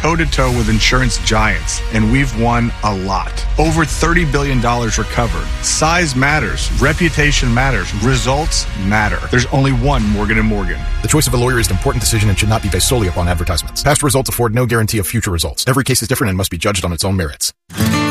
toe-to-toe with insurance giants, and we've won a lot. Over $30 billion recovered. Size matters. Reputation matters. Results matter. There's only one Morgan & Morgan. The choice of a lawyer is an important decision and should not be based solely upon advertisements. Past results afford no guarantee of future results. Every case is different and must be judged on its own merits.